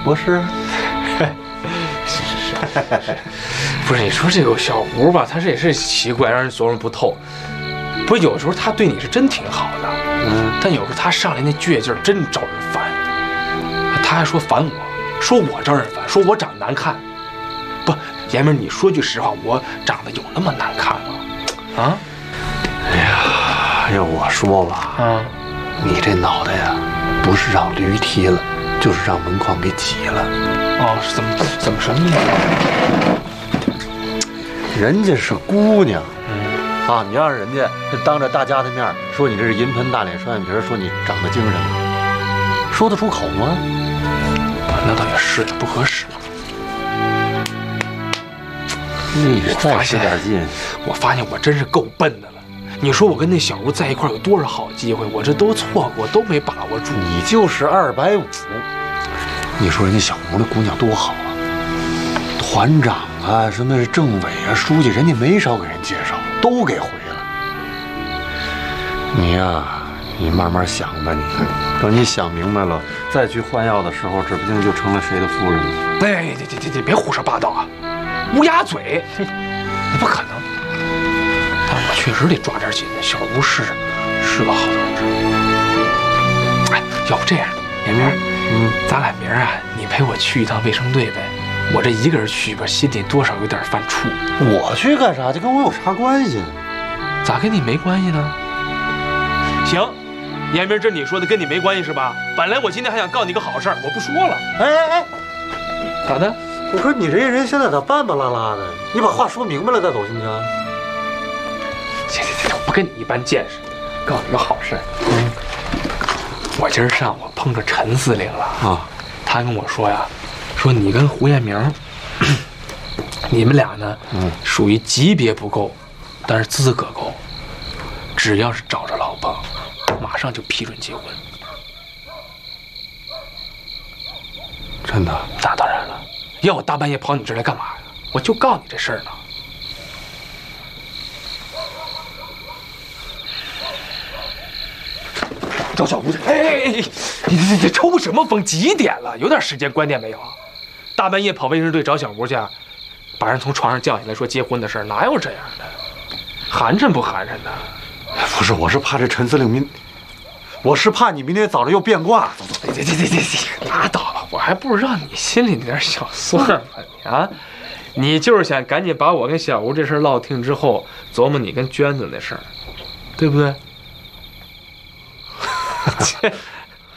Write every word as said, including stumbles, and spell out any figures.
不是？ 是是是，不是你说这个小吴吧，他这也是奇怪，让人琢磨不透。不是有时候他对你是真挺好的，嗯，但有时候他上来那倔劲儿真招人烦。他还说烦我，说我招人烦，说我长得难看。不，严明，你说句实话，我长得有那么难看吗？啊？ 哎呀，要我说吧，啊，你这脑袋呀，不是让驴踢了，就是让门框给挤了。 哦，是怎么怎么什么意思？人家是姑娘。啊！你让人家当着大家的面说你这是银盆大脸双眼皮，说你长得精神了，说得出口吗？ 那倒也是，不合适。 你再使点劲， 我发现我真是够笨的了。你说我跟那小吴在一块有多少好机会，我这都错过，都没把握住。 你就是二百五，你说人家小吴那姑娘多好啊，团长啊，什么政委啊，书记，人家没少给人介绍。都给回了，你呀，你慢慢想吧，你等你想明白了，再去换药的时候，指不定就成了谁的夫人了。 哎，这这这这，别胡说八道啊！乌鸦嘴，那不可能。但我确实得抓点紧，小吴是是个好同志。哎，要不这样，严明，嗯，咱俩明儿啊，你陪我去一趟卫生队呗。我这一个人去吧，心里多少有点犯怵。 我去干啥？这跟我有啥关系？ 咋跟你没关系呢？行，严明，这你说的跟你没关系是吧？本来我今天还想告你个好事儿，我不说了。 哎哎哎， 咋的？ 我说你这人现在咋半半拉拉的？你把话说明白了再走行不行？ 行行行，我不跟你一般见识，告你个好事。嗯，我今儿上午碰着陈司令了啊，他跟我说呀。说你跟胡彦明，你们俩呢，嗯，属于级别不够，但是资格够。只要是找着老婆，马上就批准结婚。 真的？ 那当然了，要我大半夜跑你这儿来干嘛呀？我就告你这事儿呢。赵小吴，哎哎哎，你你你抽什么风？几点了？有点时间观念没有？大半夜跑卫生队找小吴去，把人从床上叫起来说结婚的事儿，哪有这样的？寒碜不寒碜的？ 不是，我是怕这陈司令明，我是怕你明天早上又变卦。走走， 别别别别别，拉倒吧！我还不知道你心里那点小算盘你啊！你就是想赶紧把我跟小吴这事儿落听之后，琢磨你跟娟子那事儿，对不对？